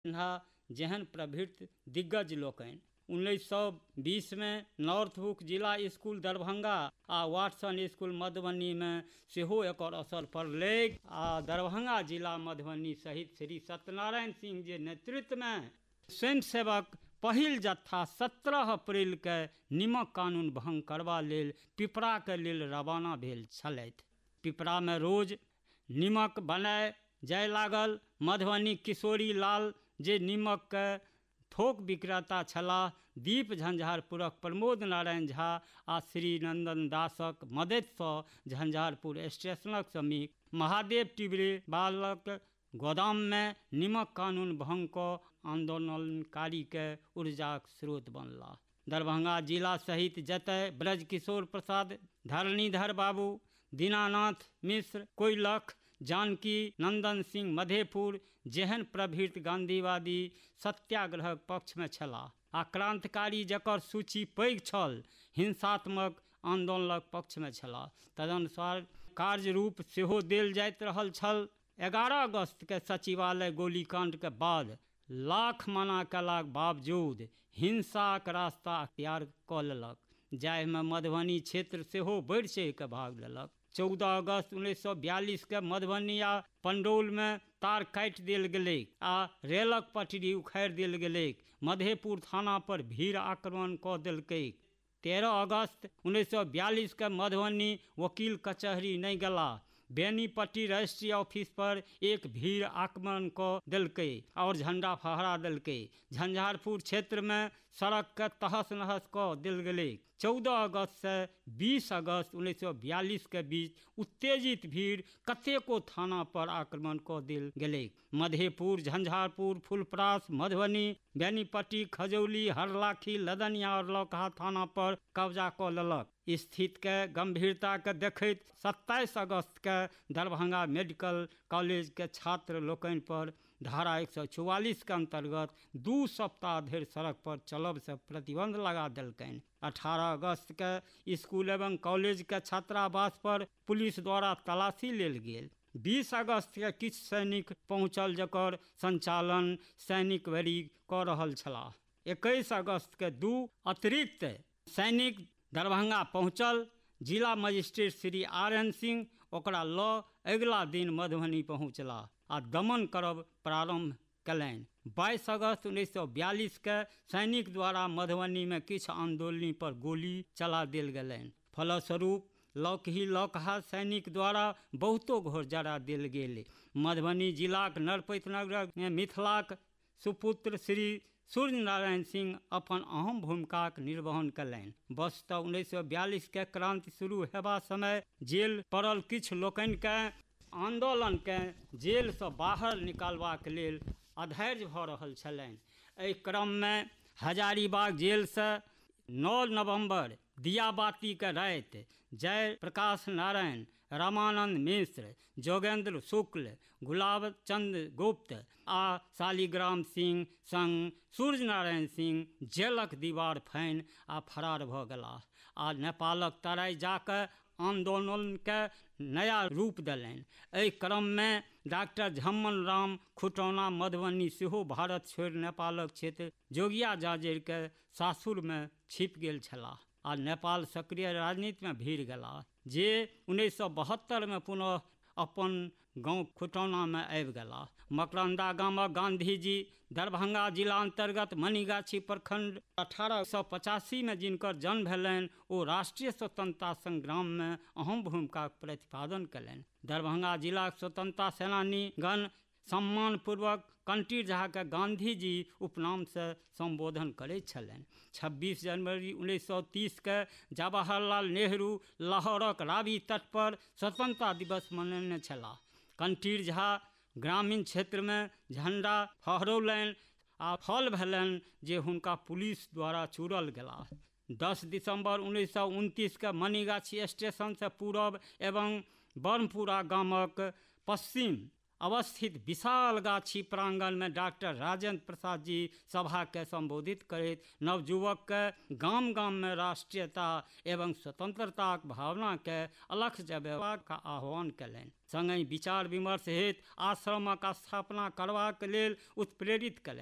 सिन्हा जेहन प्रभृत दिग्गज लोकनि 1920 में नॉर्थबुक जिला स्कूल दरभंगा आ वाटसन स्कूल मधुबनी में सेहो एकर असर पड़लै आ दरभंगा जिला मधुबनी सहित श्री सत्यनारायण सिंह जे नेतृत्व में स्वयंसेवक पहिल जत्था 17 अप्रैल के नीमक कानून भंग करबा लेल पिपरा के लेल रवाना भेल छलथि। पिपरा में रोज नीमक बनाए जाय लागल। मधुबनी किशोरी लाल जे नीमक के थोक विक्रेता छलाह, दीप झंझारपुरक प्रमोद नारायण झा आ श्री नंदन दासक मदतिसँ झंझारपुर स्टेशनक समीप महादेव टिबरे बालक गोदाम में नीमक कानून भंग कऽ आंदोलनकारी के ऊर्जाक स्रोत बनला। दरभंगा जिला सहित जतय ब्रजकिशोर प्रसाद, धरणीधर बाबू, दीनानाथ मिश्र, कोयलख, जानकी नंदन सिंह मधेपुर जेहन प्रभृत गांधीवादी सत्याग्रहक पक्ष में छलाह आ क्रांतिकारी जकर सूची पैघ छल हिंसात्मक आंदोलनक पक्ष में छलाह। तदनुसार कार्यरूप सेहो देल जाइत रहल छल। 11 अगस्त के सचिवालय गोलीकांड के बाद लाख मना कयलाक बावजूद हिंसाक रास्ता अख्तियार कऽ लेलक, जाहिमे मधुबनी क्षेत्र सेहो बढ़ि चढ़ि कऽ भाग लेलक। 14 अगस्त 1942 के मधुबनी आ पंडौल में तार काटि देल गेलै आ रेलक पटरी उखाड़ि देल गेलै। मधेपुर थाना पर भीड़ आक्रमण कऽ देलकै। 13 अगस्त 1942 के मधुबनी वकील कचहरी नहीं गेला। बेनीपट्टी रजिस्ट्री ऑफिस पर एक भीड़ आक्रमण कऽ देलकै और झंडा फहरा देलकै। झंझारपुर क्षेत्र में सड़क के तहस नहस कऽ देल गेलै। 14 अगस्त से 20 अगस्त 1942 के बीच उत्तेजित भीड़ कतेको थाना पर आक्रमण कऽ देल गेलै। मधेपुर, झंझारपुर, फुलपरास, मधुबनी, बेनीपट्टी, खजौली, हरलाखी, लदनिया और लौकहा थाना पर कब्जा कऽ लेलक। स्थिति के गंभीरता के देखैत 27 अगस्त के दरभंगा मेडिकल कॉलेज के छात्र लोकनि पर धारा 144 के अंतर्गत 2 सप्ताह धरि सड़क पर चलब से प्रतिबंध लगा देलकनि। 18 अगस्त के स्कूल एवं कॉलेज के छात्रावास पर पुलिस द्वारा तलाशी लेल गेल। 20 अगस्त के किछु सैनिक पहुंचल जकर संचालन सैनिक वरीग कऽ रहल छलाह। 21 अगस्त के 2 अतिरिक्त सैनिक दरभंगा पहुंचल। जिला मजिस्ट्रेट श्री RN सिंह ओकरा लऽ अगिला दिन मधुबनी पहुंचला आ दमन करब प्रारंभ कयलनि। 22 अगस्त 1942 के सैनिक द्वारा मधुबनी में किछु आंदोलनी पर गोली चला देल गेलनि। फलस्वरूप लौकही लौकहा सैनिक द्वारा बहुतो घोर जरा देल गेल। मधुबनी जिलाक नरपतनगर में मिथिलाक सुपुत्र श्री सूर्य नारायण सिंह अपन अहम भूमिकाक निर्वहन कयलनि। वस्तुतः 1942 के क्रांति शुरू हेबा समय जेल पड़ल किछु लोकनि के आंदोलन के जेल से बाहर निकालबाक लेल अधैर्य भऽ रहल छलनि। एहि क्रम में हजारीबाग जेल से 9 नवंबर दियाबाती के राति जय प्रकाश नारायण, रामानंद मिश्र, जोगेंद्र शुक्ल, गुलाब चंद गुप्त आ शालिग्राम सिंह संग सूर्य नारायण सिंह जेलक दीवार फानि आ फरार भऽ गेलाह आ नेपालक तराई जाकऽ आंदोलन के नया रूप देलनि। एहि क्रम में डॉक्टर झम्मन राम खुटौना मधुबनी सेहो भारत छोड़ि नेपालक क्षेत्र जोगिया जाजिर के सासुर में छिप गेल छलाह आ नेपाल सक्रिय राजनीति में भिड़ गेलाह, जे 1972 में पुनः अपन गांव खुटौना में आबि गेलाह। मकरंदा गामक गांधीजी दरभंगा जिला अंतर्गत मनीगाछी प्रखंड 1885 में जिनकर जन्म भेलनि ओ राष्ट्रीय स्वतंत्रता संग्राम में अहम भूमिका प्रतिपादन कयलनि। दरभंगा जिला स्वतंत्रता सेनानीगण सम्मानपूर्वक कंटीर झा के गांधी जी उपनाम से संबोधन करैत छलनि। 26 जनवरी 1930 के जवाहरलाल नेहरू लाहौरक रावी तट पर स्वतंत्रता दिवस मनेने छलाह। कंटीर झा ग्रामीण क्षेत्र में झंडा फहरौलनि आ फल भेलनि जे हुनका पुलिस द्वारा चूड़ल गेलाह। 10 दिसंबर 1929 के मनीगाछी स्टेशन से पूरब एवं बर्मपुरा गामक पश्चिम अवस्थित विशाल गाछी प्रांगण में डॉक्टर राजेंद्र प्रसाद जी सभा के संबोधित करैत नवयुवक के गाम गाम में राष्ट्रीयता एवं स्वतंत्रताक भावना के अलख जगेबाक आह्वान कयलनि। संगहि विचार विमर्श हेतु आश्रमक स्थापना करबाक लेल उत्प्रेरित कयलनि।